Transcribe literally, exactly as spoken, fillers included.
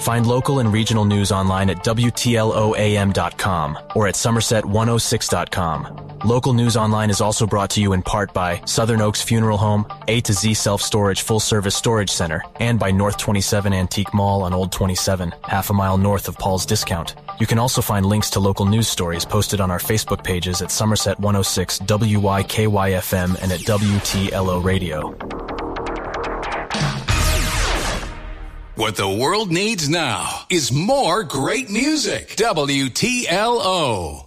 Find local and regional news online at W T L O A M dot com or at Somerset one oh six dot com. Local News Online is also brought to you in part by Southern Oaks Funeral Home, A to Z Self-Storage Full-Service Storage Center, and by North twenty-seven Antique Mall on Old twenty-seven, half a mile north of Paul's Discount. You can also find links to local news stories posted on our Facebook pages at Somerset one oh six W Y K Y F M and at W T L O Radio. What the world needs now is more great music. W T L O.